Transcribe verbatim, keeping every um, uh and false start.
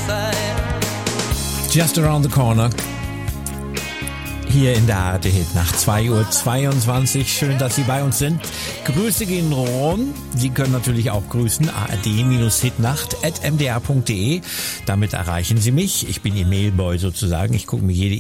Just Around the Corner. Hier in der Arte Hit nach zwei Uhr zweiundzwanzig. Schön, dass Sie bei uns sind. Grüße gehen rum. Sie können natürlich auch grüßen. A R D-Hitnacht at m d r punkt d e. Damit erreichen Sie mich. Ich bin Ihr Mailboy sozusagen. Ich gucke mir jede